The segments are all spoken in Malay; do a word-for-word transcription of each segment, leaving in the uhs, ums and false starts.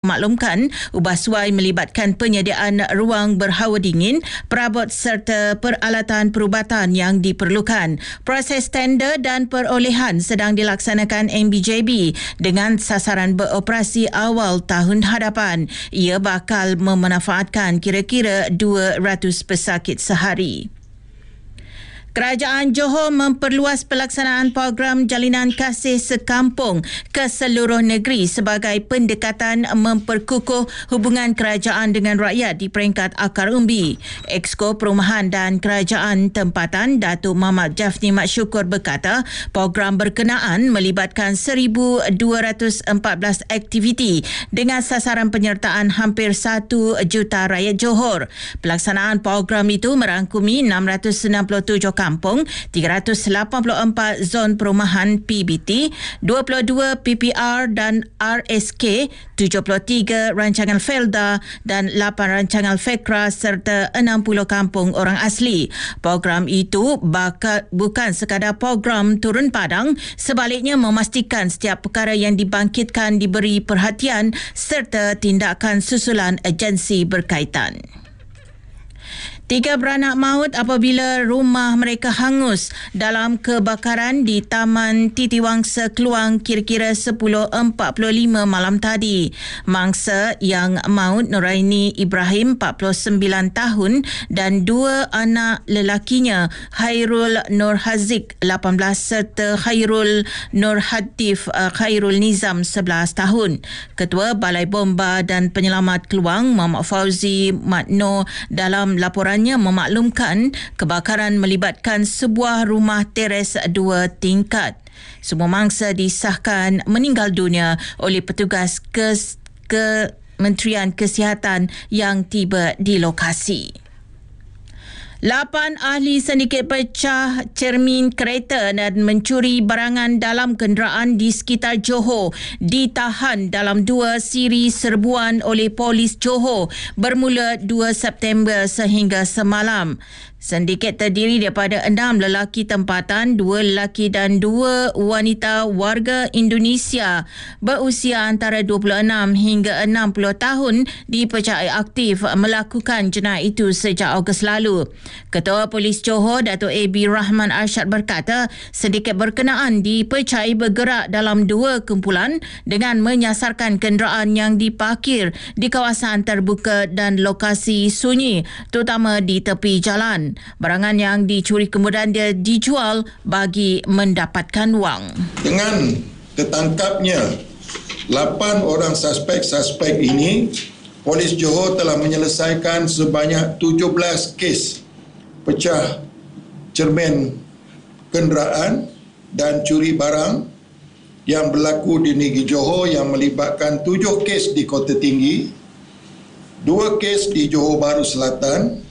maklumkan ubah suai melibatkan penyediaan ruang berhawa dingin, perabot serta peralatan perubatan yang diperlukan. Proses tender dan perolehan sedang dilaksanakan M B J B dengan sasaran beroperasi awal tahun hadapan. Ia bakal memanfaatkan kira-kira dua ratus pesakit sehari. Kerajaan Johor memperluas pelaksanaan program jalinan kasih sekampung ke seluruh negeri sebagai pendekatan memperkukuh hubungan kerajaan dengan rakyat di peringkat akar umbi. Exco Perumahan dan Kerajaan Tempatan Datuk Muhammad Jafni Mat Syukur berkata program berkenaan melibatkan seribu dua ratus empat belas aktiviti dengan sasaran penyertaan hampir satu juta rakyat Johor. Pelaksanaan program itu merangkumi enam ratus enam puluh tujuh kampung, tiga ratus lapan puluh empat zon perumahan P B T, dua puluh dua P P R dan R S K, tujuh puluh tiga rancangan Felda dan lapan rancangan Fekra serta enam puluh kampung orang asli. Program itu bakal bukan sekadar program turun padang, sebaliknya memastikan setiap perkara yang dibangkitkan diberi perhatian serta tindakan susulan agensi berkaitan. Tiga beranak maut apabila rumah mereka hangus dalam kebakaran di Taman Titiwangsa Keluang kira-kira sepuluh empat puluh lima malam tadi. Mangsa yang maut Nuraini Ibrahim empat puluh sembilan tahun dan dua anak lelakinya Khairul Nur Haziq lapan belas serta Khairul Nur Hatif uh, Khairul Nizam sebelas tahun. Ketua Balai Bomba dan Penyelamat Keluang Muhammad Fauzi Matno dalam laporan memaklumkan kebakaran melibatkan sebuah rumah teres dua tingkat. Semua mangsa disahkan meninggal dunia oleh petugas kes- Kementerian Kesihatan yang tiba di lokasi. Lapan ahli sindiket pecah cermin kereta dan mencuri barangan dalam kenderaan di sekitar Johor ditahan dalam dua siri serbuan oleh polis Johor bermula dua September sehingga semalam. Sindiket terdiri daripada enam lelaki tempatan, dua lelaki dan dua wanita warga Indonesia berusia antara dua puluh enam hingga enam puluh tahun dipercayai aktif melakukan jenayah itu sejak Ogos lalu. Ketua Polis Johor Datuk A B Rahman Arsyad berkata sindiket berkenaan dipercayai bergerak dalam dua kumpulan dengan menyasarkan kenderaan yang diparkir di kawasan terbuka dan lokasi sunyi terutama di tepi jalan. Barangan yang dicuri kemudian dia dijual bagi mendapatkan wang. Dengan ketangkapnya lapan orang suspek-suspek ini, Polis Johor telah menyelesaikan sebanyak tujuh belas kes pecah cermin kenderaan dan curi barang yang berlaku di negeri Johor yang melibatkan tujuh kes di Kota Tinggi, dua kes di Johor Bahru Selatan,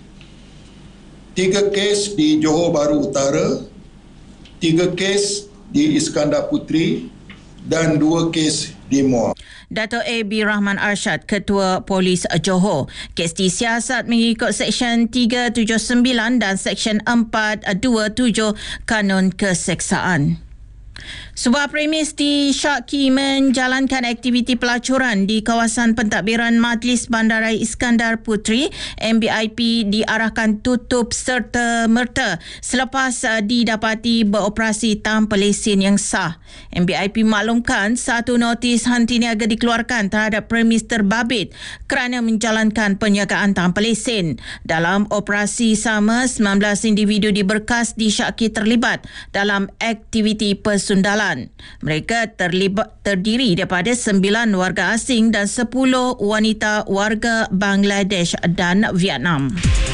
tiga kes di Johor Bahru Utara, tiga kes di Iskandar Puteri dan dua kes di Muar. Datuk A B Rahman Arsyad, Ketua Polis Johor. Kes disiasat mengikut Seksyen tiga tujuh sembilan dan Seksyen empat dua tujuh Kanun Keseksaan. Sebuah premis disyaki menjalankan aktiviti pelacuran di kawasan pentadbiran Majlis Bandaraya Iskandar Puteri M B I P diarahkan tutup serta merta selepas didapati beroperasi tanpa lesen yang sah. M B I P maklumkan satu notis henti niaga dikeluarkan terhadap premis terbabit kerana menjalankan penjagaan tanpa lesen. Dalam operasi sama, sembilan belas individu diberkas disyaki terlibat dalam aktiviti persundalan. Mereka terlibat, terdiri daripada sembilan warga asing dan sepuluh wanita warga Bangladesh dan Vietnam.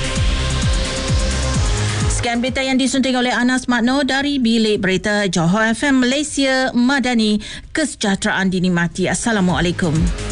Sekian berita yang disunting oleh Anas Matno dari Bilik Berita Johor F M Malaysia Madani. Kesejahteraan dinikmati. Assalamualaikum.